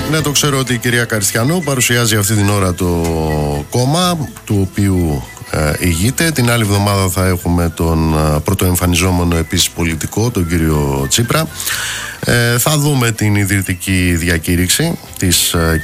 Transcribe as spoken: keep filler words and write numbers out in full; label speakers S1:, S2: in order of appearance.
S1: Ναι, το ξέρω ότι η κυρία Καριστιανού παρουσιάζει αυτή την ώρα το κόμμα του οποίου ε, ηγείται. Την άλλη εβδομάδα θα έχουμε τον ε, πρωτοεμφανιζόμενο επίσης πολιτικό, τον κύριο Τσίπρα. Ε, θα δούμε την ιδρυτική διακήρυξη της ε,